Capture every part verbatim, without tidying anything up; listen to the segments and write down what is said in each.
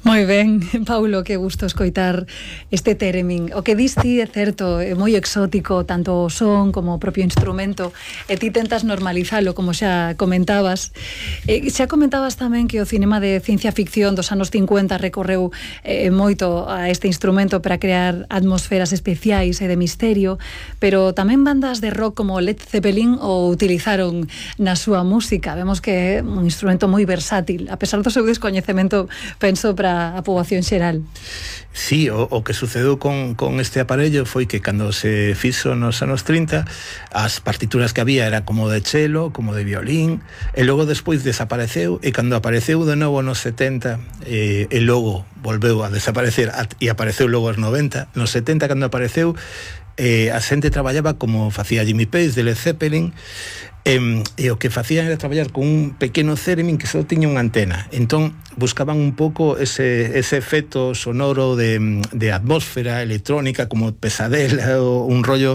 Moi ben, Paulo, que gusto escoitar este theremin. O que dis ti é certo, é moi exótico, tanto o son como o propio instrumento, e ti tentas normalizalo, como xa comentabas. E xa comentabas tamén que o cinema de ciencia ficción dos anos cincuenta recorreu eh, moito a este instrumento para crear atmosferas especiais e de misterio, pero tamén bandas de rock como Led Zeppelin o utilizaron na súa música. Vemos que é un instrumento moi versátil, a pesar do seu descoñecemento, penso, para a poboación xeral. Sí, o, o que sucedeu con, con este aparello foi que cando se fixo nos anos trinta, as partituras que había era como de cello, como de violín, e logo despois desapareceu, e cando apareceu de novo nos setenta, eh, e logo volveu a desaparecer, e apareceu logo aos noventa, nos setenta cando apareceu, eh, a xente traballaba como facía Jimmy Page de Led Zeppelin, E, e o que facían era traballar con un pequeno theremin que só tiña unha antena. Entón buscaban un pouco ese, ese efecto sonoro de, de atmósfera electrónica, como pesadela ou un rollo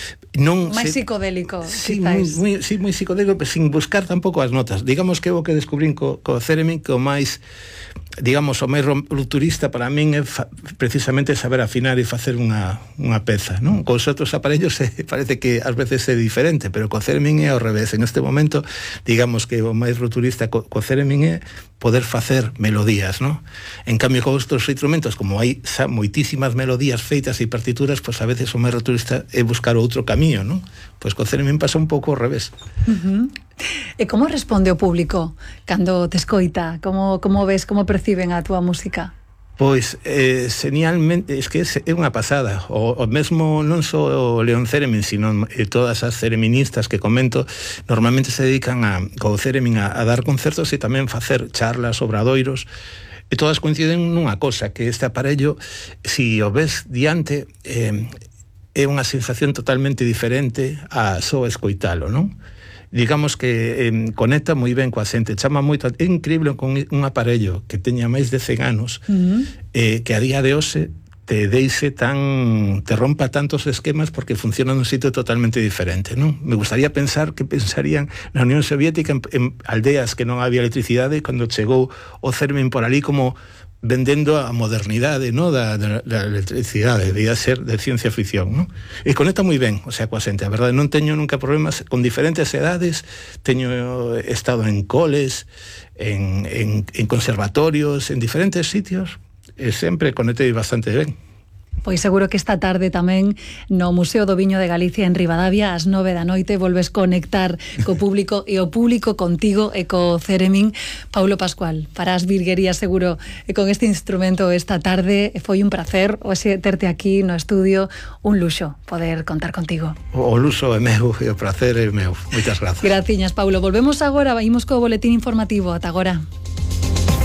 non máis se... psicodélico, sí, moi, moi, sí, moi psicodélico, pero sin buscar tampouco as notas. Digamos que o que descubrín co, co theremin, que o máis, digamos, o máis rupturista para min é fa, precisamente saber afinar e facer unha, unha peza, non? Cos outros aparellos eh, parece que ás veces é diferente, pero co theremin é ao revés. En este momento, digamos que o máis rupturista co, co theremin é poder facer melodías, non? En cambio, con outros instrumentos, como hai xa moitísimas melodías feitas e partituras, pois a veces o máis rupturista é buscar outro camiño, non? Pois co theremin pasa un pouco ao revés. Uh-huh. E como responde o público cando te escoita? Como, como ves, como perciben a túa música? Pois, eh, genialmente, es que é unha pasada. O, o mesmo non só o León Theremin, sino eh, todas as thereministas que comento, normalmente se dedican a, co theremin a, a dar concertos e tamén facer charlas, obradoiros, e todas coinciden nunha cosa, que este aparello, si o ves diante, eh, é unha sensación totalmente diferente a só escoitalo, non? Digamos que eh, conecta moi ben coa xente, chama moito, é increíble con un aparello que teña máis de cen anos, uh-huh. eh, que a día de hoxe te deixe tan, te rompa tantos esquemas porque funciona nun sitio totalmente diferente, non? Me gustaría pensar que pensarían na Unión Soviética en, en aldeas que non había electricidade, cando chegou o theremin por ali como vendendo a modernidade, no, da, da, da electricidade, debía ser de ciencia ficción, no? E conecta moi ben, o sea, coa xente, a verdade, non teño nunca problemas con diferentes edades, teño estado en coles, en, en, en conservatorios, en diferentes sitios, e sempre conectei bastante ben. Pois seguro que esta tarde tamén no Museo do Viño de Galicia en Ribadavia ás nove da noite volves conectar co público e o público contigo e co theremin. Paulo Pascual, para as virguerías seguro e con este instrumento esta tarde foi un placer hoxe terte aquí no estudio, un luxo poder contar contigo. O luxo é meu e o placer é meu. Moitas grazas. Graciñas, Paulo. Volvemos agora, vaimos co boletín informativo. Ata agora.